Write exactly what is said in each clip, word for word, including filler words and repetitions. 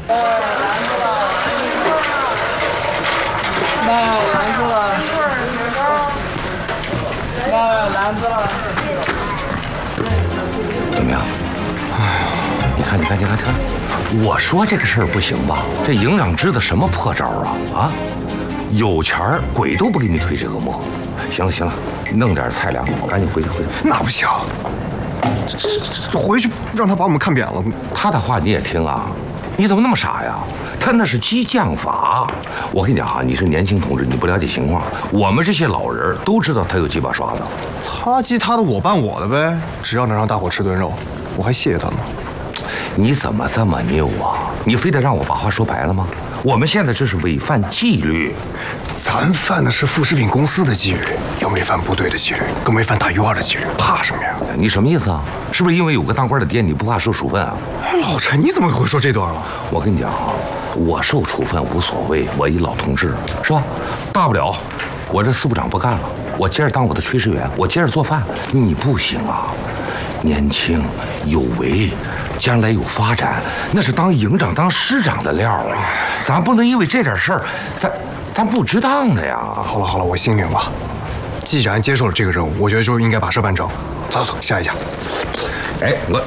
卖篮子了，卖篮子了。 怎么样？哎呀，你看，你看，你看，看，我说这个事儿不行吧？这营长支的什么破招啊？啊，有钱儿鬼都不给你推这个磨。行了行了，弄点菜粮，赶紧回去回去。 那不行，这这这回去让他把我们看扁了。 他的话你也听啊？你怎么那么傻呀？他那是激将法。我跟你讲啊，你是年轻同志，你不了解情况。我们这些老人都知道他有几把刷子。 他激他的，我办我的呗。只要能让大伙吃顿肉，我还谢谢他呢。 你怎么这么拗啊？你非得让我把话说白了吗？我们现在这是违反纪律。 咱犯的是副食品公司的纪律，又没犯部队的纪律，更没犯大院的纪律，怕什么呀？ 你什么意思啊？是不是因为有个当官的爹，你不怕受处分啊？ 老陈，你怎么会说这段啊？ 我跟你讲啊，我受处分无所谓，我一老同志是吧？大不了我这司部长不干了，我接着当我的炊事员，我接着做饭。你不行啊，年轻有为，将来有发展，那是当营长、当师长的料啊！咱不能因为这点事儿，咱咱不值当的呀。 好了好了，我心领了。既然接受了这个任务，我觉得就应该把事办成。走走，下一家。 哎，我。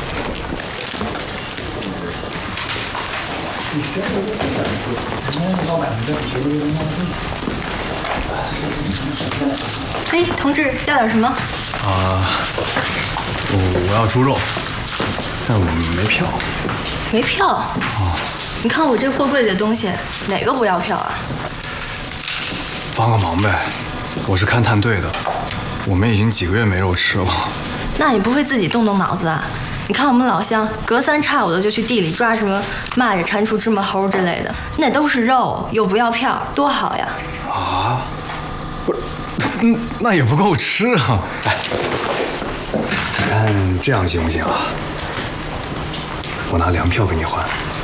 哎，同志，要点什么？ 啊，我我要猪肉，但我没票。 没票？ 啊， 你看我这货柜里的东西，哪个不要票啊？ 帮个忙呗，我是勘探队的，我们已经几个月没肉吃了。 那你不会自己动动脑子啊？你看我们老乡，隔三差五的就去地里抓什么蚂蚱、蟾蜍、芝麻猴之类的，那都是肉，又不要票，多好呀！ 啊，不是，嗯，那也不够吃啊。哎，看这样行不行啊？我拿粮票给你换。